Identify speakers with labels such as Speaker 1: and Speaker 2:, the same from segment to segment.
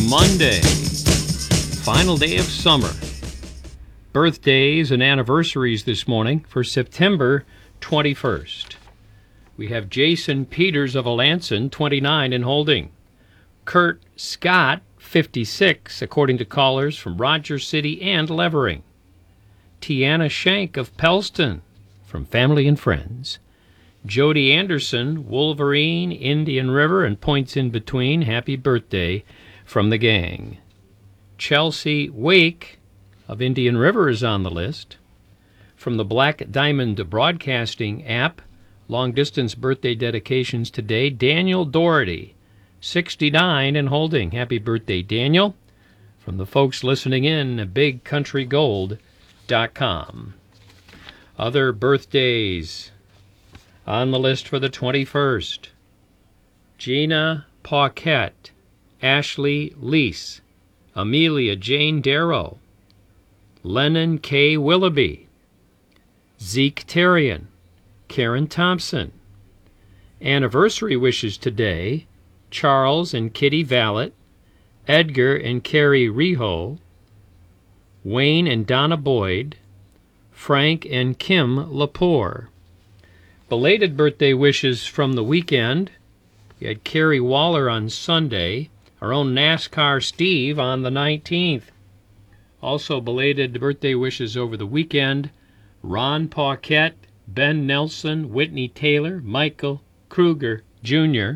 Speaker 1: Monday, final day of summer. Birthdays and anniversaries this morning for September 21st. We have Jason Peters of Alanson, 29 and holding. Kurt Scott, 56, according to callers from Rogers City and Levering. Tiana Shank of Pelston, from family and friends. Jody Anderson, Wolverine, Indian River, and points in between. Happy birthday from the gang. Chelsea Wake of Indian River is on the list. From the Black Diamond Broadcasting app, long-distance birthday dedications today. Daniel Doherty, 69 and holding. Happy birthday, Daniel. From the folks listening in at BigCountryGold.com. Other birthdays on the list for the 21st. Gina Paquette, Ashley Lease, Amelia Jane Darrow, Lennon K. Willoughby, Zeke Terrian, Karen Thompson. Anniversary wishes today, Charles and Kitty Vallet, Edgar and Carrie Reho, Wayne and Donna Boyd, Frank and Kim Lepore. Belated birthday wishes from the weekend. You had Carrie Waller on Sunday, our own NASCAR Steve on the 19th. Also belated birthday wishes over the weekend, Ron Paquette, Ben Nelson, Whitney Taylor, Michael Kruger Jr.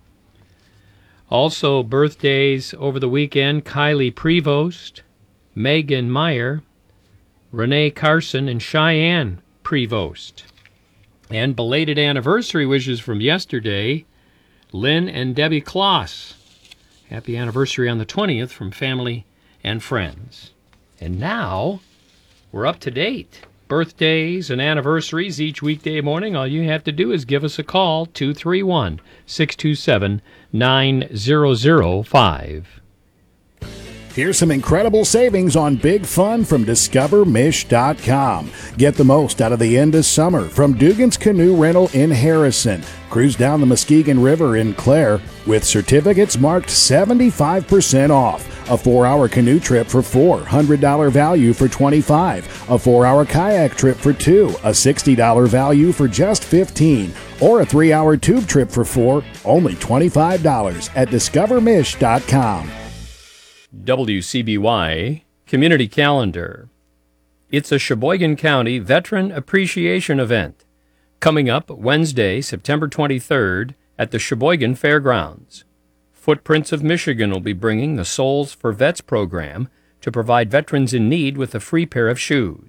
Speaker 1: Also birthdays over the weekend, Kylie Prevost, Megan Meyer, Renee Carson, and Cheyenne Prevost. And belated anniversary wishes from yesterday, Lynn and Debbie Kloss. Happy anniversary on the 20th from family and friends. And now, we're up to date. Birthdays and anniversaries each weekday morning. All you have to do is give us a call, 231-627-9005.
Speaker 2: Here's some incredible savings on Big Fun from DiscoverMish.com. Get the most out of the end of summer from Dugan's Canoe Rental in Harrison. Cruise down the Muskegon River in Clare with certificates marked 75% off. A 4-hour canoe trip for $4, $100 value for $25. A 4-hour kayak trip for $2, a $60 value for just $15. Or a 3-hour tube trip for $4, only $25 at DiscoverMish.com.
Speaker 1: WCBY Community Calendar. It's a Sheboygan County Veteran Appreciation Event coming up Wednesday, September 23rd at the Sheboygan Fairgrounds. Footprints of Michigan will be bringing the Souls for Vets program to provide veterans in need with a free pair of shoes.